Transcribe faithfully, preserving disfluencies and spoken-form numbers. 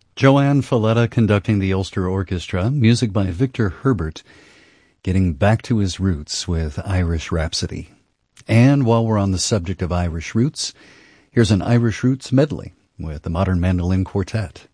Joanne Falletta conducting the Ulster Orchestra, music by Victor Herbert, getting back to his roots with Irish Rhapsody. And while we're on the subject of Irish roots, here's an Irish roots medley with the Modern Mandolin Quartet.